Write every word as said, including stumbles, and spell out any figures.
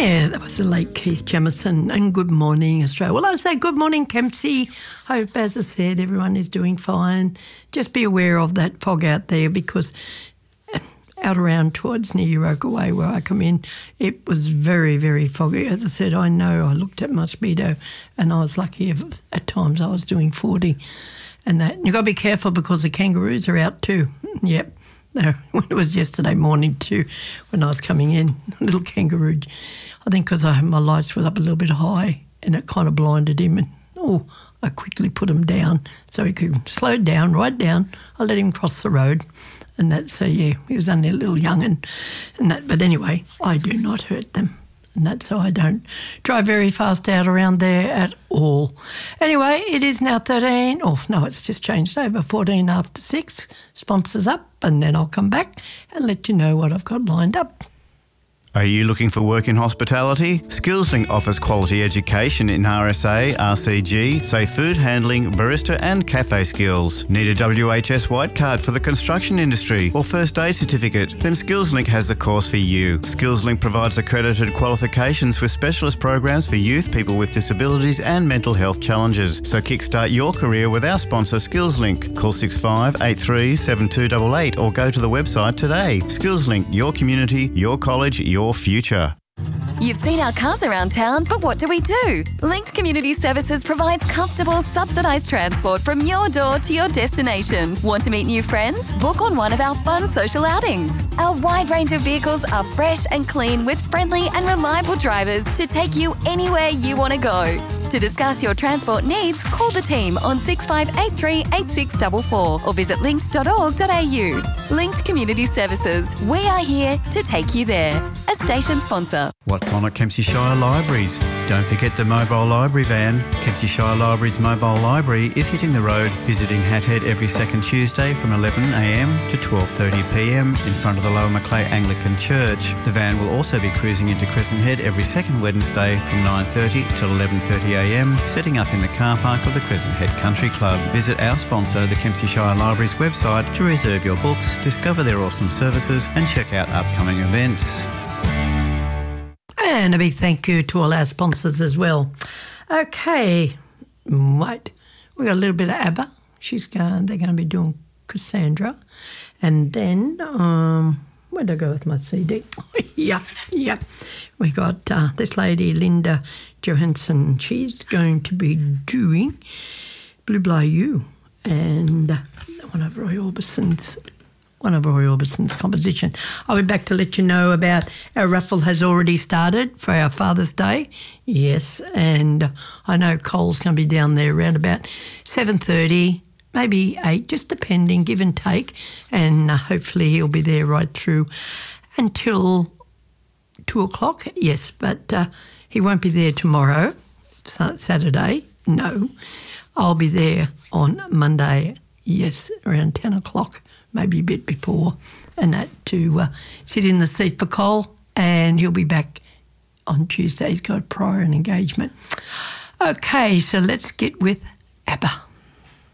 Yeah, that was the late Keith Jamison, and good morning, Australia. Well, I say good morning, Kempsey. Hope, as I said, everyone is doing fine. Just be aware of that fog out there, because out around towards near Euroka Way where I come in, it was very, very foggy. As I said, I know I looked at my speedo and I was lucky if at times I was doing forty and that. You've got to be careful because the kangaroos are out too. Yep. No, it was yesterday morning too when I was coming in, a little kangaroo. I think because I had my lights were up a little bit high and it kind of blinded him, and oh, I quickly put him down so he could slow down, right down. I let him cross the road and that, so yeah, he was only a little young and, and that. But anyway, I do not hurt them. And that's how I don't drive very fast out around there at all. Anyway, it is now thirteen. Oh, no, it's just changed over, fourteen after six. Sponsors up, and then I'll come back and let you know what I've got lined up. Are you looking for work in hospitality? SkillsLink offers quality education in R S A, R C G, safe food handling, barista and cafe skills. Need a W H S white card for the construction industry or first aid certificate? Then SkillsLink has a course for you. SkillsLink provides accredited qualifications with specialist programs for youth, people with disabilities and mental health challenges. So kickstart your career with our sponsor SkillsLink. Call six five eight three seven two eight eight or go to the website today. SkillsLink, your community, your college, your Your future. You've seen our cars around town, but what do we do? Linked Community Services provides comfortable, subsidised transport from your door to your destination. Want to meet new friends? Book on one of our fun social outings. Our wide range of vehicles are fresh and clean with friendly and reliable drivers to take you anywhere you want to go. To discuss your transport needs, call the team on six five eight three eight six four four or visit linked dot org dot a u. Linked Community Services. We are here to take you there. A station sponsor. What's on at Kempsey Shire Libraries? Don't forget the mobile library van. Kempsey Shire Libraries mobile library is hitting the road, visiting Hathead every second Tuesday from eleven a m to twelve thirty p m in front of the Lower Macleay Anglican Church. The van will also be cruising into Crescent Head every second Wednesday from nine thirty till eleven thirty a m, setting up in the car park of the Crescent Head Country Club. Visit our sponsor, the Kempsey Shire Libraries website, to reserve your books, discover their awesome services and check out upcoming events. And a big thank you to all our sponsors as well. Okay, right. We've got a little bit of ABBA. She's going, they're going to be doing Cassandra. And then, um, where'd I go with my C D? yeah, yeah. We got uh, this lady, Linda Johansson. She's going to be doing Blue Bayou and one of Roy Orbison's one of Roy Orbison's composition. I'll be back to let you know about our raffle has already started for our Father's Day. Yes, and I know Cole's going to be down there around about seven thirty, maybe eight, just depending, give and take, and uh, hopefully he'll be there right through until two o'clock. Yes, but uh, he won't be there tomorrow, Saturday, no. I'll be there on Monday, yes, around ten o'clock. Maybe a bit before, and that to uh, sit in the seat for Cole, and he'll be back on Tuesday. He's got prior an engagement. Okay, so let's get with ABBA.